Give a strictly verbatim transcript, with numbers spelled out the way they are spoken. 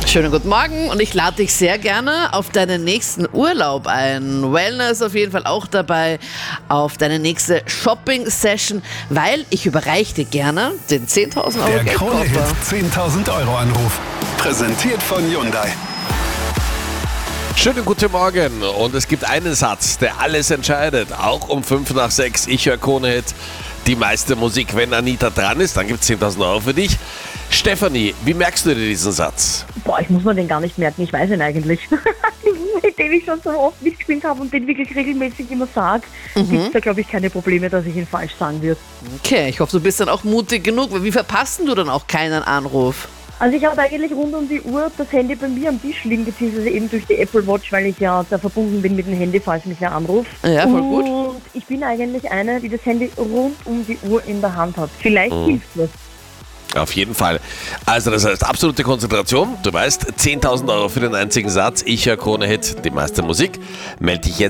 Schönen guten Morgen und ich lade dich sehr gerne auf deinen nächsten Urlaub ein. Wellness auf jeden Fall auch dabei, auf deine nächste Shopping-Session, weil ich überreiche dir gerne den zehntausend Euro Der Geldkoffer. Krone-Hit zehntausend Euro Anruf. Präsentiert von Hyundai. Schönen guten Morgen und es gibt einen Satz, der alles entscheidet, auch um fünf nach sechs. Ich höre Krone-Hit, die meiste Musik. Wenn Anita dran ist, dann gibt es zehntausend Euro für dich. Stefanie, wie merkst du dir diesen Satz? Boah, ich muss mir den gar nicht merken, ich weiß ihn eigentlich. Mit dem ich schon so oft mitgespielt habe und den wirklich regelmäßig immer sage, mhm. gibt es da, glaube ich, keine Probleme, dass ich ihn falsch sagen würde. Okay, ich hoffe, du bist dann auch mutig genug. Wie verpassen du dann auch keinen Anruf? Also ich habe eigentlich rund um die Uhr das Handy bei mir am Tisch liegen, beziehungsweise eben durch die Apple Watch, weil ich ja da verbunden bin mit dem Handy, falls mich wer anruft. Ja, voll gut. Und ich bin eigentlich eine, die das Handy rund um die Uhr in der Hand hat. Vielleicht mhm. hilft das. Auf jeden Fall. Also das heißt, absolute Konzentration. Du weißt, zehntausend Euro für den einzigen Satz. Ich höre Krone-Hit, die meiste Musik. Melde dich jetzt.